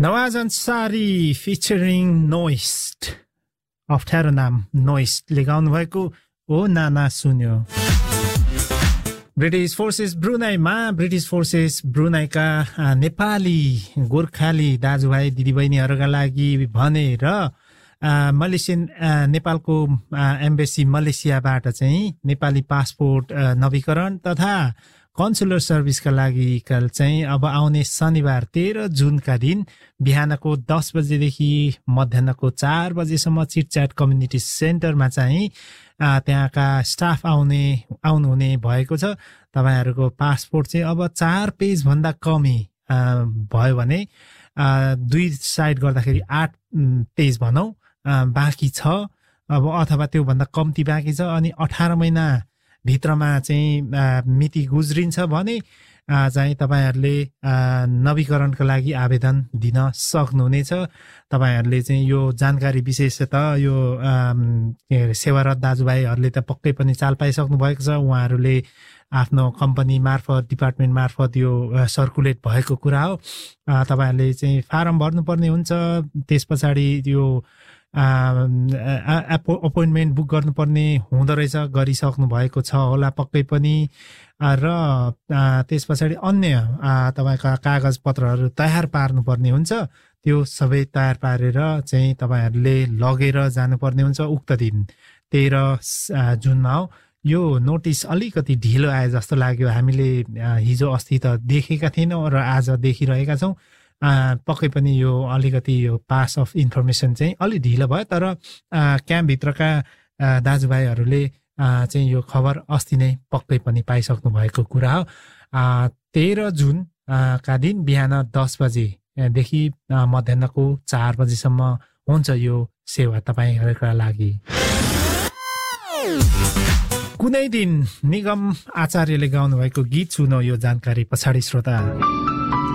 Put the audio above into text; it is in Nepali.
नवाज अन्सारी फिचरिङ नोइस्ट अप्ठ्यारो नाम नोइस्टले गाउनु भएको ओ नाना सुन्यो। ब्रिटिश फोर्सेस ब्रुनाईका नेपाली गोर्खाली दाजुभाइ दिदीबहिनीहरूका लागि भनेर मलेसियन नेपालको एम्बेसी मलेसियाबाट चाहिँ नेपाली पासपोर्ट नवीकरण तथा कन्सुलर सर्भिसका लागि चाहिँ अब आउने शनिबार 13 जुनका दिन बिहानको 10 बजेदेखि मध्याहको 4 बजेसम्म चिटच्याट कम्युनिटी सेन्टरमा चाहिँ त्यहाँका स्टाफ आउनुहुने भएको छ। तपाईहरुको पासपोर्ट चाहिँ अब 4 पेज भन्दा कमी भयो भने 2 साइड गर्दाखेरि 8 पेज भनौं बाँकी छ अब, अथवा त्यो भन्दा कम्ती बाँकी छ अनि 18 महिना भित्रमा चाहिँ मिति गुज्रिन्छ भने चाहिँ तपाईहरुले नवीकरणको लागि आवेदन दिन सक्नुहुनेछ। तपाईहरुले चाहिँ यो जानकारी विशेषतः यो सेवारत दाजुभाइहरुले त पक्कै पनि चाल पाइसक्नु भएको छ। उहाँहरुले आफ्नो कम्पनी मार्फत डिपार्टमेन्ट मार्फत यो सर्कुलेट भएको कुरा हो। तपाईहरुले चाहिँ फारम भर्नुपर्ने हुन्छ, त्यसपछि यो अपोइन्टमेन्ट बुक गर्नुपर्ने हुँदो रहेछ, गरिसक्नु भएको छ होला पक्कै पनि। र त्यसपछि अन्य तपाईका कागज पत्रहरू तयार पार्नुपर्ने हुन्छ, त्यो सबै तयार पारेर चाहिँ तपाईहरुले लगेर जानुपर्ने हुन्छ उक्त दिन 13 जुनमा हो। यो नोटिस अलिकति ढिलो आए जस्तो लाग्यो, हामीले हिजो अस्ति त देखेका थिएनौं र आज देखिरहेका छौं। पक्कै पनि यो अलिकति यो पास अफ इन्फर्मेसन चाहिँ अलि ढिलो भयो, तर क्याम्पभित्रका दाजुभाइहरूले चाहिँ यो खबर अस्ति नै पक्कै पनि पाइसक्नु भएको कुरा हो। 13 जुन का दिन बिहान 10 बजेदेखि मध्याहको 4 बजेसम्म हुन्छ यो सेवा तपाईहरुका लागि। कुनै दिन निगम आचार्यले गाउनु भएको गीत सुनौ यो जानकारी पछाडि श्रोता।